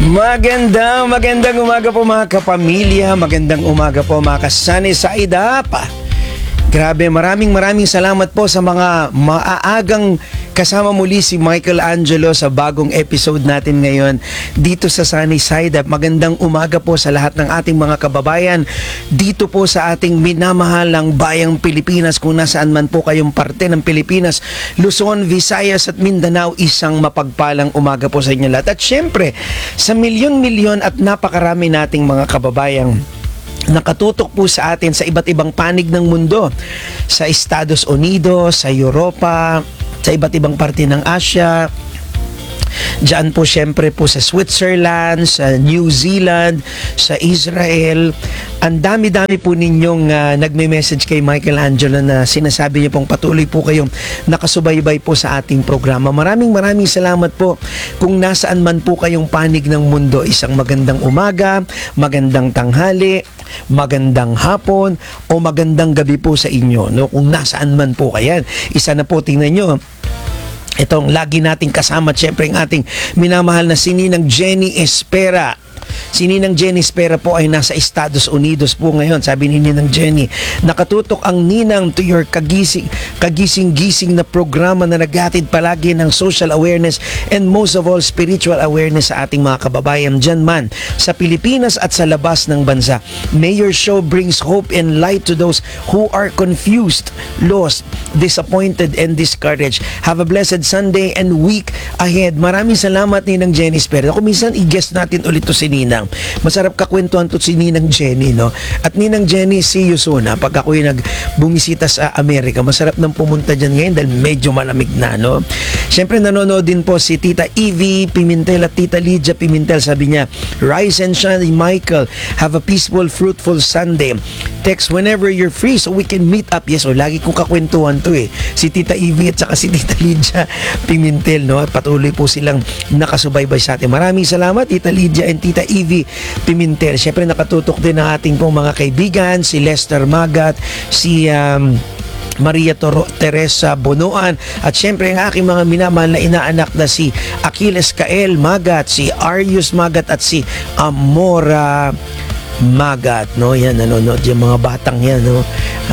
Magandang umaga po mga kapamilya, magandang umaga po mga kasanay sa idapa. Grabe, maraming salamat po sa mga maaagang kasama muli si Michael Angelo sa bagong episode natin ngayon dito sa Sunny Side Up. Magandang umaga po sa lahat ng ating mga kababayan dito po sa ating minamahalang bayang Pilipinas. Kung nasaan man po kayong parte ng Pilipinas, Luzon, Visayas at Mindanao, isang mapagpalang umaga po sa inyo lahat. At syempre, sa milyon-milyon at napakarami nating mga kababayang nakatutok po sa atin sa iba't ibang panig ng mundo, sa Estados Unidos, sa Europa, sa iba't ibang parte ng Asia, diyan po syempre po sa Switzerland, sa New Zealand, sa Israel. Ang dami-dami po ninyong nagme-message kay Michael Angelo na sinasabi niyo pong patuloy po kayong nakasubaybay po sa ating programa. Maraming salamat po. Kung nasaan man po kayong panig ng mundo, isang magandang umaga, magandang tanghali, magandang hapon o magandang gabi po sa inyo, no? Kung nasaan man po kayan. Isa na po, tingnan nyo, itong lagi nating kasama, syempre ang ating minamahal na si Ninang Jenny Espera. Si Ninang Jenny Espera po ay nasa Estados Unidos po ngayon. Sabi ni Ninang Jenny, nakatutok ang Ninang to your kagising-gising na programa na naghatid palagi ng social awareness and most of all spiritual awareness sa ating mga kababayan dyan man sa Pilipinas at sa labas ng bansa. May your show brings hope and light to those who are confused, lost, disappointed and discouraged. Have a blessed Sunday and week ahead. Maraming salamat Ninang Jenny Espera. Kung minsan i-guest natin ulit to si Ninang. Masarap kakwentuhan to si Ninang Jenny, no? At Ninang Jenny, see you soon, ha? Pag ako'y nagbumisita sa Amerika, masarap nang pumunta dyan ngayon dahil medyo malamig na, no? Siyempre, nanonood din po si Tita Evie Pimentel at Tita Lydia Pimentel. Sabi niya, rise and shine, Michael. Have a peaceful, fruitful Sunday. Text whenever you're free so we can meet up. Yes, lagi kong kakwentuhan to, eh. Si Tita Evie at saka si Tita Lydia Pimentel, no? At patuloy po silang nakasubaybay sa atin. Maraming salamat, Tita Lydia and Tita Evie Pimentel. Siyempre nakatutok din ang ating pong mga kaibigan, si Lester Magat, si Maria Teresa Bonoan, at syempre ang aking mga minamahal na inaanak na si Achilles Kael Magat, si Arius Magat at si Amora Magat, no? Yan, nanonood yung mga batang yan, no?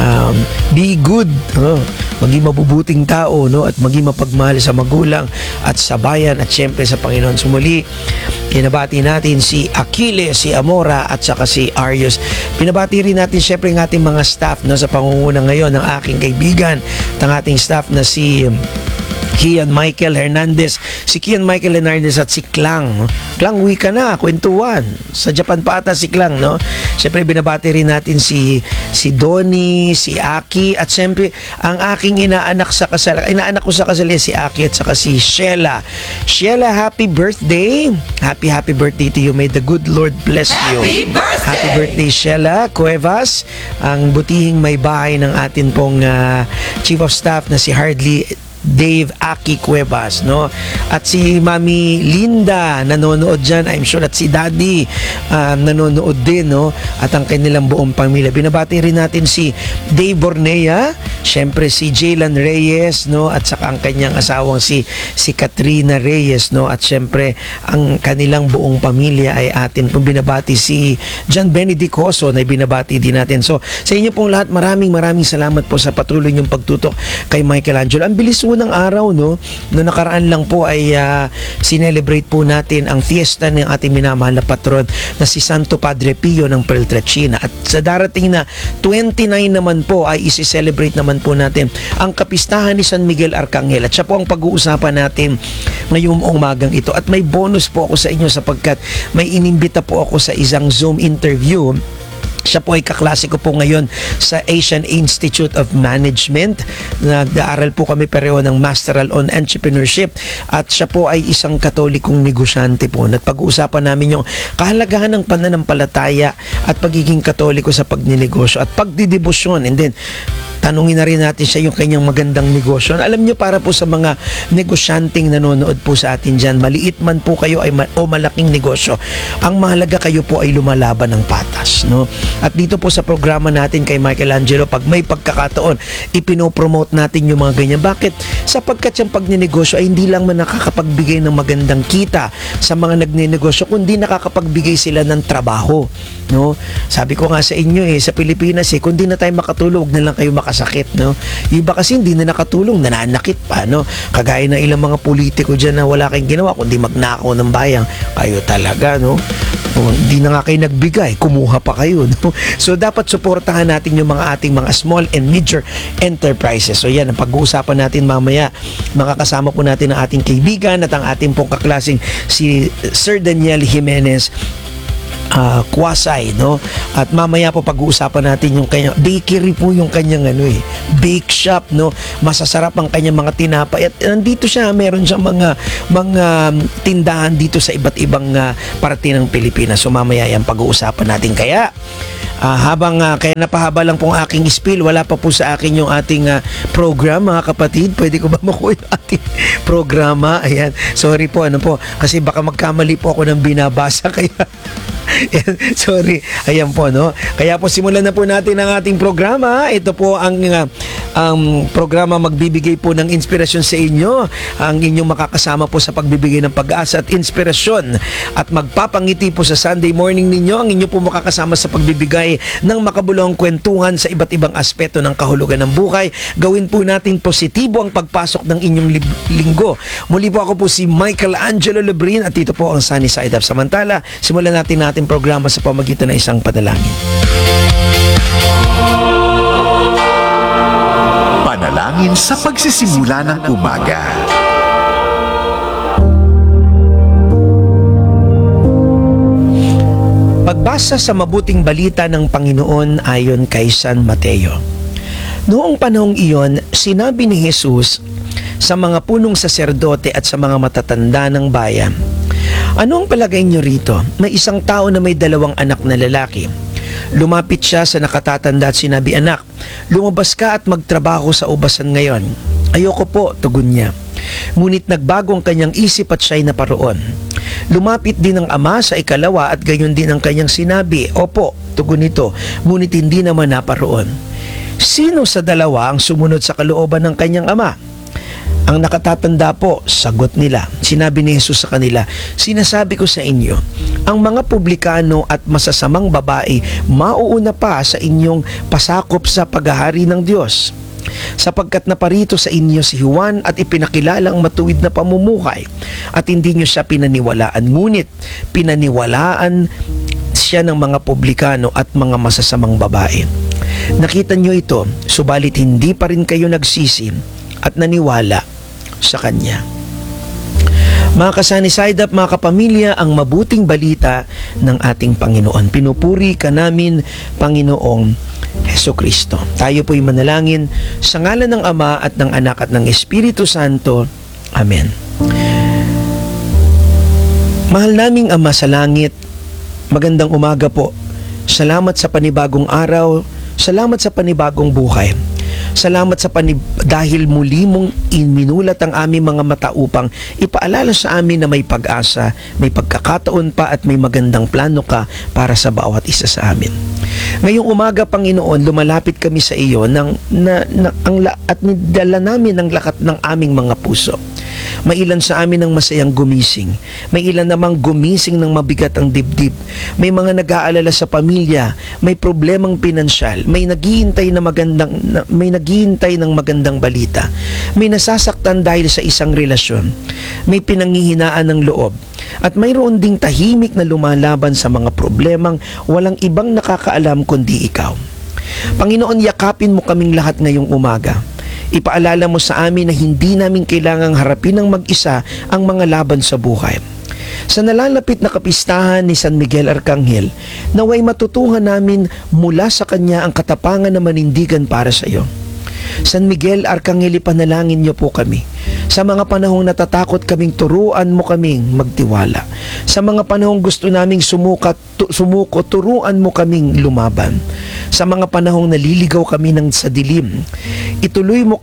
Be good, no? Maging mabubuting tao, no? At maging mapagmahal sa magulang at sa bayan at syempre sa Panginoon. Sumuli, kinabati natin si Achilles, si Amora at saka si Arius. Pinabati rin natin syempre ang ating mga staff, no? Sa pangunguna ngayon ng aking kaibigan, ang ating staff na si Kian Michael Hernandez, si Kian Michael Hernandez at si Klang. Klang, uwi ka na, kwentuhan. Sa Japan pa ata si Klang, no? Siyempre, binabati rin natin si Donnie, si Aki, at siyempre, ang aking inaanak ko sa kasal si Aki at saka si Sheila. Sheila, happy birthday. Happy birthday to you. May the good Lord bless you. Happy birthday, Sheila Cuevas, ang butihing may bahay ng atin pong Chief of Staff na si Hardly Dave Aki Cuevas, no? At si Mami Linda nanonood dyan, I'm sure, at si Daddy nanonood din, no? At ang kanilang buong pamilya. Binabati rin natin si Dave Bornea, syempre si Jaylan Reyes, no? At saka ang kanyang asawang si Katrina Reyes, no? At syempre ang kanilang buong pamilya ay atin pong binabati. Si John Benedict Coso na binabati din natin. So sa inyo pong lahat, maraming salamat po sa patuloy niyong pagtutok kay Michael Angelo. Ang bilis unang araw, no? No nakaraan lang po ay sinelebrate po natin ang fiesta ng ating minamahal na patron na si Santo Padre Pio ng Peltrachina. At sa darating na 29 naman po ay isi-celebrate naman po natin ang kapistahan ni San Miguel Arcangel. At siya po ang pag-uusapan natin ngayong umagang ito. At may bonus po ako sa inyo sapagkat may inimbita po ako sa isang Zoom interview. Siya po ay kaklase ko po ngayon sa Asian Institute of Management. Nag-aaral po kami pareho ng Masteral on Entrepreneurship at siya po ay isang katolikong negosyante po. At pag-uusapan namin yung kahalagahan ng pananampalataya at pagiging katoliko sa pagninegosyo at pagdidebosyon. And then tanungin na rin natin siya yung kanyang magandang negosyo. Alam niyo, para po sa mga negosyanteng nanonood po sa atin dyan, maliit man po kayo o malaking negosyo, ang mahalaga kayo po ay lumalaban ng patas, no? At dito po sa programa natin kay Michelangelo, pag may pagkakataon, ipinopromote natin yung mga ganyan. Bakit? Sapagkat yung pagninegosyo ay hindi lang man nakakapagbigay ng magandang kita sa mga nagninegosyo, kundi nakakapagbigay sila ng trabaho, no? Sabi ko nga sa inyo sa Pilipinas kung di na tayo makatulog, na lang kayo makasakit, no? Yung iba kasi hindi na nakatulong, nananakit pa, no? Kagaya ng ilang mga politiko dyan na wala kayong ginawa kundi magnakaw ng bayan. Kayo talaga, no? Hindi na nga kayo nagbigay, kumuha pa kayo, no? So dapat suportahan natin yung mga ating mga small and major enterprises. So yan ang pag-uusapan natin mamaya. Makakasama po natin ang ating kaibigan at ang ating pong kaklaseng si Sir Daniel Jimenez Kwasay, no? At mamaya po pag-uusapan natin yung kanyang bakery po, yung kanyang bake shop, no? Masasarap ang kanyang mga tinapay. At nandito siya, meron siyang mga tindahan dito sa iba't ibang parte ng Pilipinas. So mamaya yan pag-uusapan natin. Kaya kaya napahaba lang pong aking spiel, wala pa po sa akin yung ating program, mga kapatid. Pwede ko ba makuha yung ating programa? Ayan, sorry po, kasi baka magkamali po ako ng binabasa, kaya sorry. Ayan po, no? Kaya po simulan na po natin ang ating programa. Ito po ang programa magbibigay po ng inspirasyon sa inyo. Ang inyong makakasama po sa pagbibigay ng pag-asa at inspirasyon. At magpapangiti po sa Sunday morning ninyo. Ang inyo po makakasama sa pagbibigay ng makabuluhang kwentuhan sa iba't ibang aspeto ng kahulugan ng buhay. Gawin po natin positibo ang pagpasok ng inyong linggo. Muli po ako po si Michelangelo Lebrin at ito po ang Sunny Side Up. Samantala, simulan natin programa sa pamagitan ng isang panalangin. Panalangin sa pagsisimula ng umaga. Pagbasa sa mabuting balita ng Panginoon ayon kay San Mateo. Noong panahong iyon, sinabi ni Jesus sa mga punong saserdote at sa mga matatanda ng bayan, "Ano ang palagay niyo rito? May isang tao na may 2 anak na lalaki. Lumapit siya sa nakatatanda at sinabi, 'Anak, lumabas ka at magtrabaho sa ubasan ngayon.' 'Ayoko po,' tugon niya. Ngunit nagbago ang kanyang isip at siya'y naparoon. Lumapit din ang ama sa ikalawa at gayon din ang kanyang sinabi. 'Opo,' tugon nito, ngunit hindi naman naparoon. Sino sa dalawa ang sumunod sa kalooban ng kanyang ama?" "Ang nakatatanda po," sagot nila. Sinabi ni Jesus sa kanila, "Sinasabi ko sa inyo, ang mga publikano at masasamang babae mauuna pa sa inyong pasakop sa paghahari ng Diyos. Sapagkat naparito sa inyo si Juan at ipinakilala ang matuwid na pamumuhay at hindi niyo siya pinaniwalaan, ngunit pinaniwalaan siya ng mga publikano at mga masasamang babae. Nakita niyo ito, subalit hindi pa rin kayo nagsisi at naniwala sa Kanya." Mga ka-Sunny Side Up, mga kapamilya, ang mabuting balita ng ating Panginoon. Pinupuri ka namin, Panginoong Hesukristo. Tayo po'y manalangin sa ngalan ng Ama at ng Anak at ng Espiritu Santo. Amen. Mahal naming Ama sa langit, magandang umaga po. Salamat sa panibagong araw, salamat sa panibagong buhay. Salamat sa dahil muli mong iminulat ang aming mga mata upang ipaalala sa amin na may pag-asa, may pagkakataon pa at may magandang plano ka para sa bawat isa sa amin. Ngayong umaga, Panginoon, lumalapit kami sa iyo at nidala namin ang lakat ng aming mga puso. May ilan sa amin ang masayang gumising. May ilan namang gumising ng mabigat ang dibdib. May mga nag-aalala sa pamilya. May problemang pinansyal. May naghihintay ng magandang balita. May nasasaktan dahil sa isang relasyon. May pinanghihinaan ng loob. At mayroon ding tahimik na lumalaban sa mga problemang walang ibang nakakaalam kundi ikaw. Panginoon, yakapin mo kaming lahat ngayong umaga. Ipaalala mo sa amin na hindi namin kailangang harapin ng mag-isa ang mga laban sa buhay. Sa nalalapit na kapistahan ni San Miguel Arcangel, naway matutuhan namin mula sa kanya ang katapangan na manindigan para sa iyo. San Miguel Arcangel, ipanalangin niyo po kami. Sa mga panahong natatakot kaming, turuan mo kaming magtiwala. Sa mga panahong gusto naming sumuko, turuan mo kaming lumaban. Sa mga panahong naliligaw kami sa dilim, itulay mo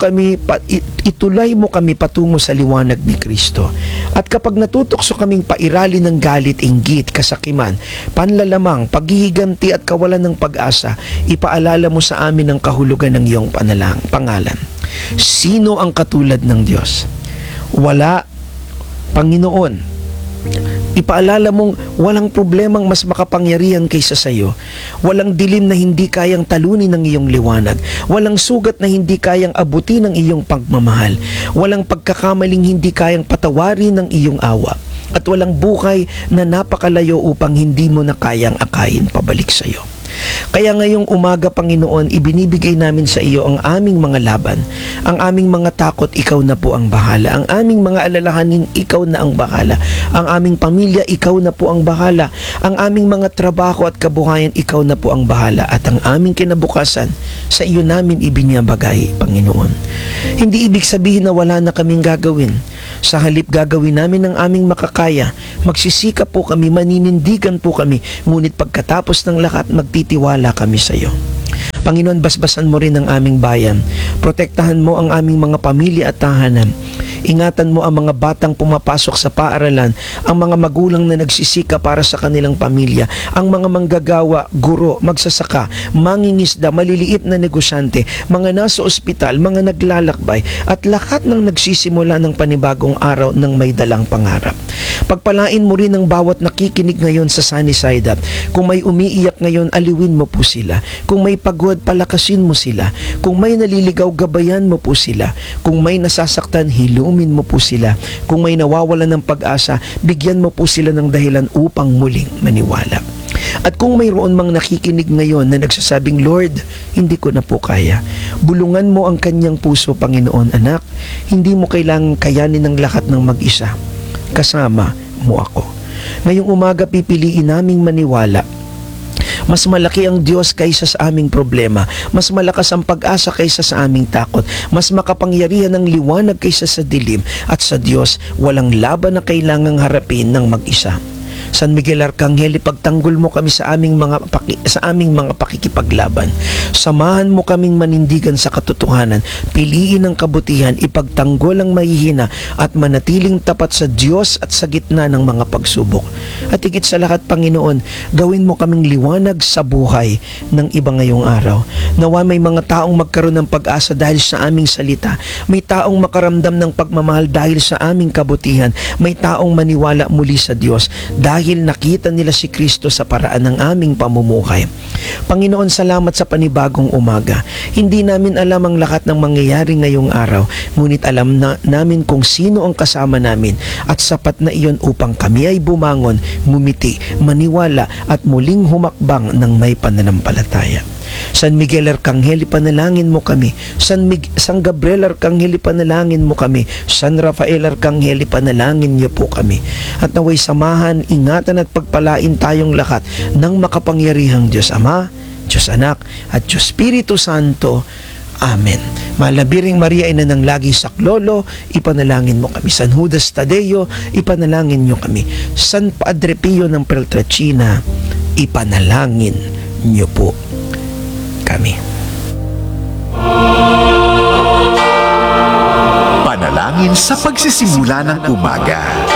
kami patungo sa liwanag ni Kristo. At kapag natutokso kaming pairali ng galit, inggit, kasakiman, panlalamang, paghihiganti at kawalan ng pag-asa, ipaalala mo sa amin ang kahulugan ng iyong pangalan. Sino ang katulad ng Diyos? Wala, Panginoon. Ipaalala mong walang problemang mas makapangyarihan kaysa sa iyo. Walang dilim na hindi kayang talunin ng iyong liwanag. Walang sugat na hindi kayang abutin ng iyong pagmamahal. Walang pagkakamaling hindi kayang patawarin ng iyong awa. At walang buhay na napakalayo upang hindi mo na kayang akayin pabalik sa iyo. Kaya ngayong umaga, Panginoon, ibinibigay namin sa iyo ang aming mga laban, ang aming mga takot, ikaw na po ang bahala. Ang aming mga alalahanin, ikaw na ang bahala. Ang aming pamilya, ikaw na po ang bahala. Ang aming mga trabaho at kabuhayan, ikaw na po ang bahala. At ang aming kinabukasan, sa iyo namin ibinyabagay, Panginoon. Hindi ibig sabihin na wala na kaming gagawin. Sa halip, gagawin namin ang aming makakaya. Magsisikap po kami, maninindigan po kami, ngunit pagkatapos ng lahat, magtitiwala kami sa iyo. Panginoon, basbasan mo rin ang aming bayan. Protektahan mo ang aming mga pamilya at tahanan. Ingatan mo ang mga batang pumapasok sa paaralan, ang mga magulang na nagsisika para sa kanilang pamilya, ang mga manggagawa, guro, magsasaka, mangingisda, maliliit na negosyante, mga nasa ospital, mga naglalakbay, at lahat ng nagsisimula ng panibagong araw ng may dalang pangarap. Pagpalain mo rin ang bawat nakikinig ngayon sa Sunny Side Up. Kung may umiiyak ngayon, aliwin mo po sila. Kung may pagod, palakasin mo sila. Kung may naliligaw, gabayan mo po sila. Kung may nasasaktan, hilumin mo po sila. Kung may nawawalan ng pag-asa, bigyan mo po sila ng dahilan upang muling maniwala. At kung mayroon mang nakikinig ngayon na nagsasabing, Lord, hindi ko na po kaya, bulungan mo ang kanyang puso, Panginoon. Anak, hindi mo kailangang kayanin ng lahat ng mag-isa. Kasama mo ako. Ngayong umaga, pipiliin naming maniwala. Mas malaki ang Diyos kaysa sa aming problema. Mas malakas ang pag-asa kaysa sa aming takot. Mas makapangyarihan ang liwanag kaysa sa dilim. At sa Diyos, walang laban na kailangang harapin ng mag-isa. San Miguel Arcangel, ipagtanggol mo kami sa aming mga pakikipaglaban. Samahan mo kaming manindigan sa katotohanan, piliin ang kabutihan, ipagtanggol ang mahihina at manatiling tapat sa Diyos at sa gitna ng mga pagsubok. At higit sa lahat, Panginoon, gawin mo kaming liwanag sa buhay ng iba ngayong araw. Nawa may mga taong magkaroon ng pag-asa dahil sa aming salita. May taong makaramdam ng pagmamahal dahil sa aming kabutihan. May taong maniwala muli sa Diyos dahil nakita nila si Kristo sa paraan ng aming pamumuhay. Panginoon, salamat sa panibagong umaga. Hindi namin alam ang lahat ng mangyayari ngayong araw, ngunit alam namin kung sino ang kasama namin at sapat na iyon upang kami ay bumangon, ngumiti, maniwala at muling humakbang ng may pananampalataya. San Miguel Arcangel, ipanalangin mo kami. San Gabriel Arcangel, ipanalangin mo kami. San Rafael Arcangel, ipanalangin niyo po kami. At naway samahan, ingatan at pagpalain tayong lahat ng makapangyarihang Diyos Ama, Diyos Anak, at Diyos Espiritu Santo. Amen. Malabiring Maria, ina ng laging saklolo, ipanalangin mo kami. San Judas Tadeo, ipanalangin niyo kami. San Padre Pio ng Peltrachina, ipanalangin niyo po kami. Panalangin sa pagsisimula ng umaga.